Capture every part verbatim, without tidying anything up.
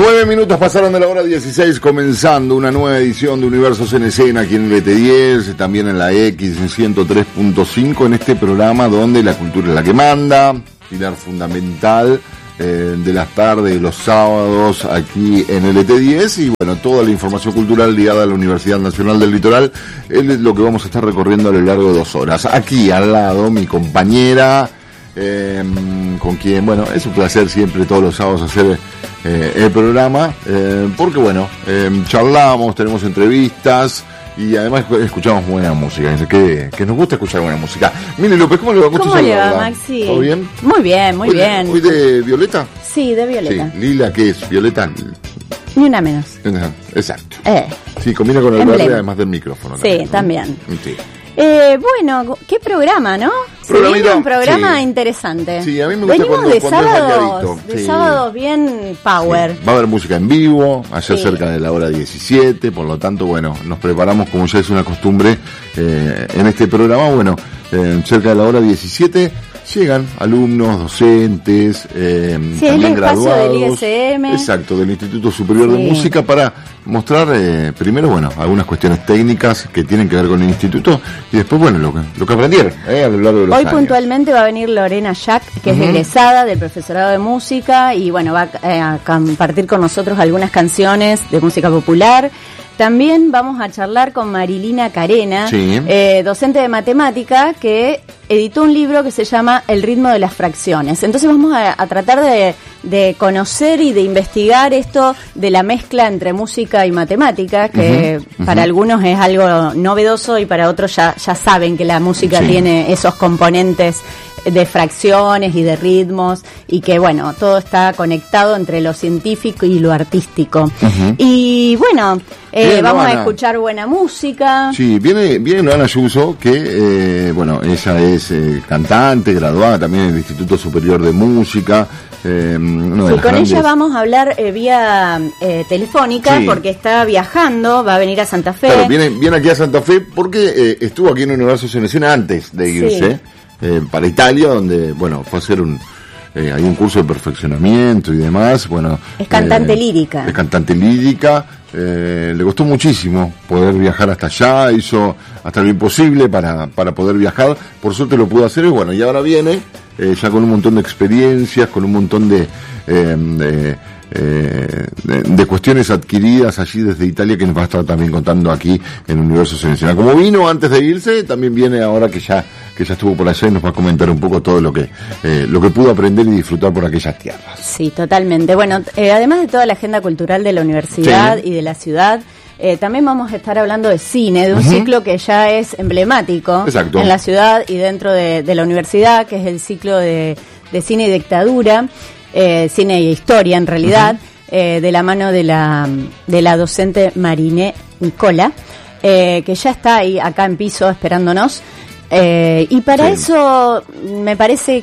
Nueve minutos pasaron de la hora dieciséis, comenzando una nueva edición de Universos en Escena aquí en el E T diez, también en la X en ciento tres punto cinco, en este programa donde la cultura es la que manda, pilar fundamental eh, de las tardes, los sábados aquí en el E T diez, y bueno, toda la información cultural ligada a la Universidad Nacional del Litoral es lo que vamos a estar recorriendo a lo largo de dos horas. Aquí al lado mi compañera, eh, con quien, bueno, es un placer siempre todos los sábados hacer Eh, el programa, eh, porque bueno, eh, charlamos, tenemos entrevistas y además escuchamos buena música, que, que nos gusta escuchar buena música. Mili López, ¿cómo le va? ¿Cómo le va, Maxi? ¿Todo bien? Muy bien, muy ¿Hoy bien. De, ¿Hoy de Violeta? Sí, de Violeta. Sí, Lila, ¿qué es? ¿Violeta? Ni una menos. Exacto. Eh. Sí, combina con el verde además del micrófono. Sí, también. ¿No? Sí. Eh, bueno, qué programa, ¿no? Se viene un programa sí. interesante. Sí, a mí me gusta Venimos cuando, de cuando sábados, es de sí. sábados bien power. Sí. Va a haber música en vivo, allá sí. cerca de la hora diecisiete, por lo tanto, bueno, nos preparamos como ya es una costumbre eh, en este programa, bueno, eh, cerca de la hora diecisiete llegan alumnos, docentes, eh, sí, también el graduados, del I S M. Exacto, del Instituto Superior sí. de Música, para mostrar eh, primero, bueno, algunas cuestiones técnicas que tienen que ver con el instituto y después, bueno, lo que, lo que aprendieron eh, a lo largo de los Hoy años. Puntualmente va a venir Lorena Jack, que uh-huh. es egresada del profesorado de música y bueno, va a, eh, a compartir con nosotros algunas canciones de música popular. También vamos a charlar con Marilina Carena, sí. eh, docente de matemática, que editó un libro que se llama El ritmo de las fracciones. Entonces vamos a, a tratar de, de conocer y de investigar esto de la mezcla entre música y matemática, que uh-huh, para uh-huh. algunos es algo novedoso y para otros ya, ya saben que la música sí. tiene esos componentes de fracciones y de ritmos y que bueno, todo está conectado entre lo científico y lo artístico. Uh-huh. Y bueno, eh, Bien, vamos Ana. a escuchar buena música. Sí, viene, viene Ana Ayuso, que eh, bueno, ella es eh, cantante, graduada también en el Instituto Superior de Música. Eh, sí, con grandes... ella vamos a hablar eh, vía eh, telefónica sí. porque está viajando, va a venir a Santa Fe. Claro, viene, viene aquí a Santa Fe porque eh, estuvo aquí en Universos en Escena antes de irse. Sí. Eh, para Italia, donde, bueno, fue a hacer un, eh, hay un curso de perfeccionamiento y demás, bueno. Es cantante eh, lírica. Es cantante lírica, eh, le costó muchísimo poder viajar hasta allá, hizo hasta lo imposible para, para poder viajar, por suerte lo pudo hacer y bueno, y ahora viene, eh, ya con un montón de experiencias, con un montón de, eh, de Eh, de, de cuestiones adquiridas allí desde Italia, que nos va a estar también contando aquí en Universos en Escena. Como vino antes de irse, también viene ahora que ya que ya estuvo por allá y nos va a comentar un poco todo lo que eh, lo que pudo aprender y disfrutar por aquellas tierras. Sí, totalmente. Bueno, eh, además de toda la agenda cultural de la universidad sí. y de la ciudad, eh, también vamos a estar hablando de cine, de un uh-huh. ciclo que ya es emblemático Exacto. en la ciudad y dentro de, de la universidad, que es el ciclo de, de cine y dictadura. Eh, cine y historia en realidad, uh-huh. eh, de la mano de la de la docente Mariné Nicola, eh, que ya está ahí acá en piso esperándonos. Eh, y para sí. eso me parece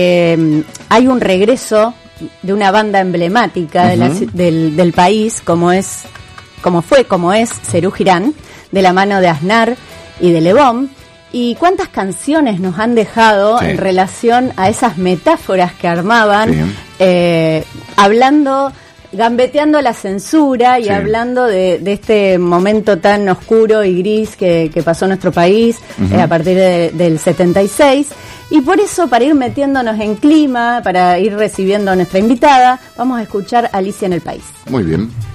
que hay un regreso de una banda emblemática uh-huh. de la, del, del país, como es, como fue, como es Serú Girán, de la mano de Aznar y de Lebón. Y cuántas canciones nos han dejado sí. en relación a esas metáforas que armaban, sí. eh, hablando, gambeteando la censura y sí. hablando de, de este momento tan oscuro y gris que, que pasó nuestro país uh-huh. eh, a partir de, del setenta y seis. Y por eso, para ir metiéndonos en clima, para ir recibiendo a nuestra invitada, vamos a escuchar Alicia en el País. Muy bien.